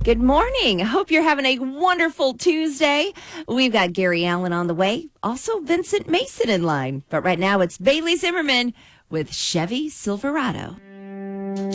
Good morning. I hope you're having a wonderful Tuesday. We've got Gary Allen on the way. Also, Vincent Mason in line. But right now, it's Bailey Zimmerman with Chevy Silverado.